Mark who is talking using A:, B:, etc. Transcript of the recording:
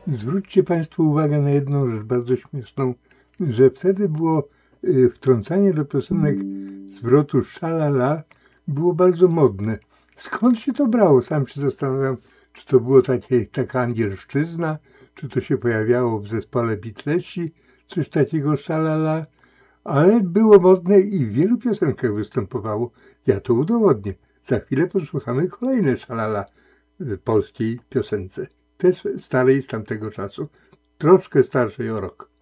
A: Zwróćcie Państwo uwagę na jedną rzecz bardzo śmieszną, że wtedy było wtrącanie do piosenek zwrotu szalala było bardzo modne. Skąd się to brało? Sam się zastanawiam, czy to było taka angielszczyzna, czy to się pojawiało w zespole Beatlesi, coś takiego szalala, ale było modne i w wielu piosenkach występowało. Ja to udowodnię. Za chwilę posłuchamy kolejne szalala w polskiej piosence. Też starej z tamtego czasu, troszkę starszej o rok.